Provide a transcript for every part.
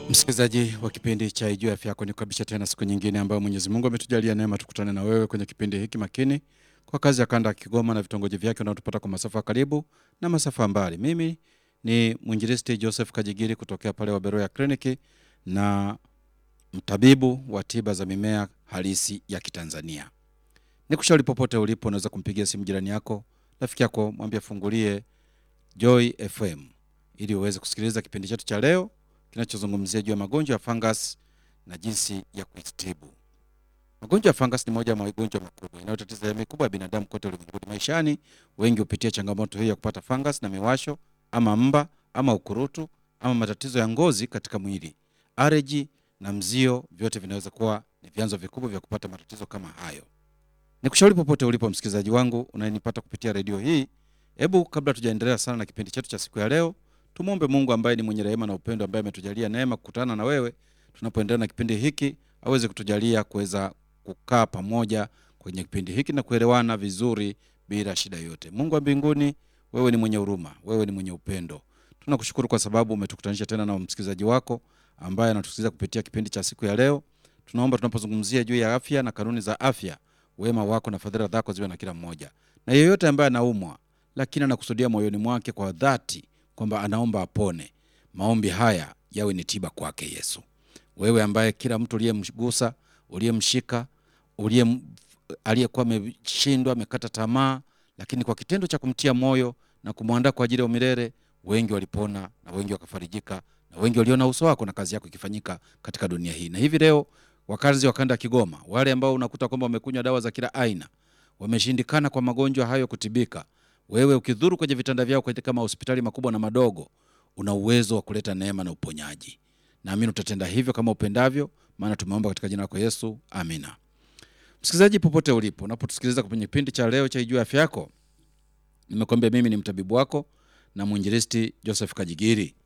Msikilizaji wa kipindi cha Ijue Afya Yako, nikukaribisha tena siku nyingine ambayo Mwenyezi Mungu ametujalia neema tukutane na wewe kwenye kipindi hiki makini kwa kazi ya kanda ya Kigoma na vitongoji vyake unaotupata kwa masafa karibu na masafa mbali. Mimi ni mwinjilisti Joseph Kajigiri kutokea pale Waberoya Kliniki na mtabibu wa tiba za mimea halisi ya Kitanzania. Nikushauri popote ulipo unaweza kumpigia simu jirani yako, rafiki yako, mwambie fungulie Joy FM ili uweze kusikiliza kipindi chetu cha leo kinachozungumzia juu ya magonjwa ya fungus na jinsi ya kutibu. Magonjwa ya fungus ni moja ya magonjwa makubwa yanayotatiza jamii kubwa ya binadamu kote ulimwenguni. Maishani wengi hupitia changamoto hii ya kupata fungus na miwasho ama mba ama ukurutu ama matatizo ya ngozi katika mwili. Allergy na mzio vyote vinaweza kuwa ni vyanzo vikubwa vya kupata matatizo kama hayo. Nikushauri popote ulipo msikilizaji wangu unayenipata kupitia redio hii, hebu kabla tujaendelea sana na kipindi chetu cha siku ya leo, tumuombe Mungu ambaye ni mwenye rehema na upendo, ambaye ametujalia neema kukutana na wewe tunapoendelea na kipindi hiki, aweze kutujalia kuweza kukaa pamoja kwenye kipindi hiki na kuelewana vizuri bila shida yote. Mungu wa mbinguni, wewe ni mwenye huruma, wewe ni mwenye upendo. Tunakushukuru kwa sababu umetukutanisha tena na msikilizaji wako ambaye anatusikiliza kupitia kipindi cha siku ya leo. Tunaomba tunapozungumzia juu ya afya na kanuni za afya, wema wako na fadhila zako ziwe na kila mmoja. Na yeyote ambaye anaumwa lakini anakusudia moyoni mwake kwa dhati kwamba anaomba apone, maombi haya yawe ni tiba kwake Yesu. Wewe ambaye kila mtu uliyemgusa, uliyemshika, aliyekuwa ameshindwa, amekata tamaa, lakini kwa kitendo cha kumtia moyo na kumwandaa kwa ajili ya umilele, wengi walipona na wengi wakafarijika na wengi waliona uso wako na kazi yako ikifanyika katika dunia hii. Na hivi leo wakazi wa kanda ya Kigoma, wale ambao unakuta kwamba wamekunywa dawa za kila aina, wameshindikana kwa magonjwa hayo kutibika, wewe ukidhuru kwenye vitanda vyao katika hospitali makubwa na madogo, una uwezo wa kuleta neema na uponyaji. Naamini utatenda hivyo kama upendavyo, maana tumeomba katika jina lako Yesu. Amina. Msikilizaji popote ulipo, unapotusikiliza kwenye kipindi cha leo cha Ijue Afya Yako, nimekwambia mimi ni mtabibu wako na mwinjilisti Joseph Kajigiri.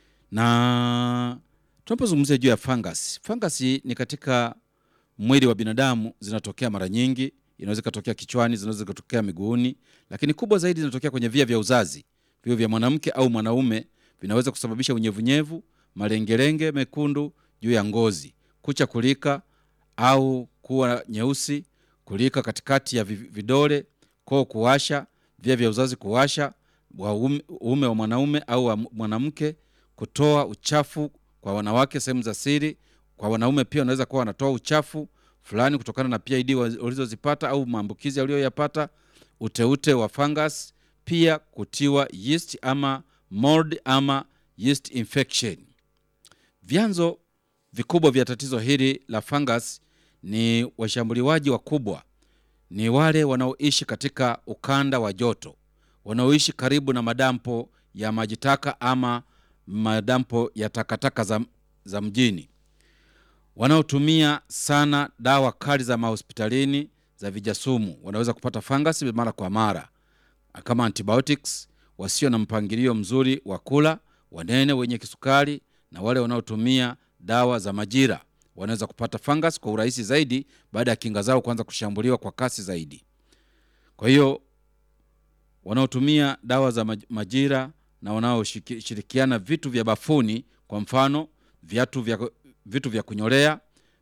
Na tunapozungumzia juu ya fungus, fungus ni katika mwili wa binadamu, zinatokea mara nyingi. Inaweza kutokea kichwani, zinaweza kutokea miguuni, lakini kubwa zaidi zinatokea kwenye via vya uzazi. Vio vya mwanamke au mwanaume vinaweza kusababisha unyevunyevu, malengelenge mekundu juu ya ngozi, kucha kulika au kuwa nyeusi, kulika katikati ya vidole, koo kuwasha, via vya uzazi kuwasha, uume wa mwanaume au wa mwanamke, kutoa uchafu kwa wanawake sehemu za siri. Kwa wanaume pia wanaweza kuwa wanatoa uchafu fulani kutokana na PID walizozipata au maambukizi aliyoyapata, uteute wa fungus, pia kutiwa yeast ama mold ama yeast infection. Vyanzo vikubwa vya tatizo hili la fungus ni washambuliwaji wakubwa, ni wale wanaoishi katika ukanda wa joto, wanaoishi karibu na madampo ya majitaka ama madampo ya takataka za mjini, wanaotumia sana dawa kali za mahospitalini za vijasumu, wanaweza kupata fungus mara kwa mara kama antibiotics, wasio na mpangilio mzuri wa kula, wanene wenye kisukari, na wale wanaotumia dawa za majira wanaweza kupata fungus kwa urahisi zaidi baada ya kinga zao kuanza kushambuliwa kwa kasi zaidi. Kwa hiyo wanaotumia dawa za majira na wanaoshirikiana vitu vya bafuni, kwa mfano vitu vya kunyolea,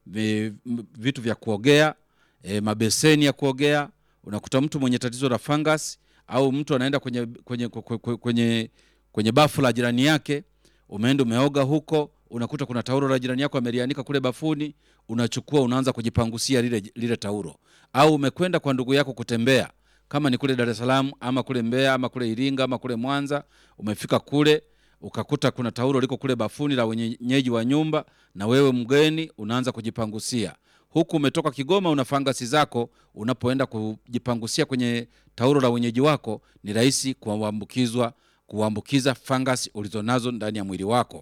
vitu vya kuogea, mabeseni ya kuogea. Unakuta mtu mwenye tatizo la fungus au mtu anaenda kwenye bafu la jirani yake, umeenda umeoga huko, unakuta kuna taulo la jirani yako amelianika kule bafuni, unachukua unaanza kujipangusia lile taulo. Au umekwenda kwa ndugu yako kutembea, kama ni kule Dar es Salaam ama kule Mbeya ama kule Iringa ama kule Mwanza, umefika kule ukakuta kuna taulo liko kule bafuni la wenyeji wa nyumba, na wewe mgeni unaanza kujipangusia. Huku umetoka Kigoma una fangasi zako, unapoenda kujipangusia kwenye taulo la wenyeji wako, ni rahisi kuambukiza fangasi ulizonazo ndani ya mwili wako.